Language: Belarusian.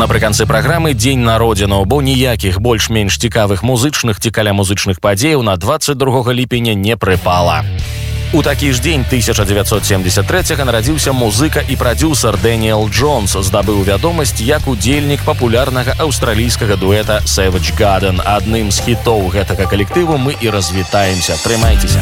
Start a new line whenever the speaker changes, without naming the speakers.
Напрыканцы праграмы дзень народзінаў, бо ніякіх больш-менш цікавых музычных ці каля-музычных падзеяў на 22 ліпеня не прыпала. У такі ж дзень 1973 нарадзіўся музыка і прадзюсар Дэніэл Джонс, здабыў вядомасць як удзельнік папулярнага аўстралійскага дуэта Savage Garden. Адным з хітоў гэтага калектыву мы і развітаемся. Трымайцеся.